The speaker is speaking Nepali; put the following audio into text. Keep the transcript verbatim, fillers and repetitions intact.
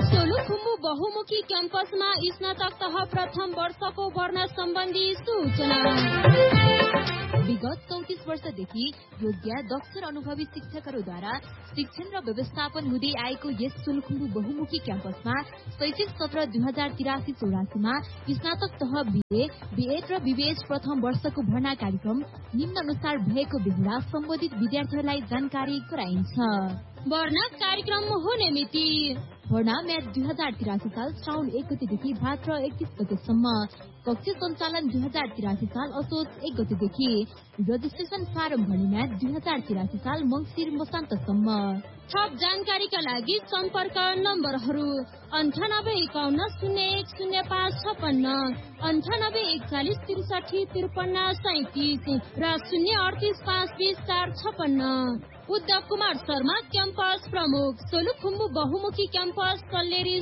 सोलुखुम्बु बहुमुखी क्याम्पसमा स्नातक तह प्रथम वर्षको भर्ना सम्बन्धी सूचना। विगत चौतिस वर्षदेखि योग्य दक्ष र अनुभवी शिक्षकहरूद्वारा शिक्षण र व्यवस्थापन हुँदै आएको यस सोलुखुम्बु बहुमुखी क्याम्पसमा शैक्षिक सत्र दुई हजार तिरासी चौरासीमा स्नातक तह बीए, बीएड र बीबीएस प्रथम वर्षको भर्ना कार्यक्रम निम्न अनुसार भएको बेहुला सम्बन्धित विद्यार्थीहरूलाई जानकारी गराइन्छ। भर्ना कार्यक्रम हुने मिति भर्ना म्याच दुई हजार तिरासी साल श्रावण एक गतेदेखि भाद्र एकतीस गतेसम्म। कक्ष सञ्चालन दुई हजार तिरासी साल असोज एक गतेदेखि। रजिस्ट्रेसन फारम भर्ने म्याच दुई हजार तिरासी साल मङ्सिर मसान्तसम्म। थप जानकारीका लागि सम्पर्क नम्बरहरू अन्ठानब्बे एकाउन्न शून्य एक शून्य पाँच छपन्न, अन्ठानब्बे एकचालिस त्रिसठी त्रिपन्न सैतिस र शून्य अडतिस पाँच बिस चार छपन्न। उद्धव कुमार शर्मा क्याम्पस प्रमुख, सोलुखुम्बु बहुमुखी क्याम्पस, कल्लेरी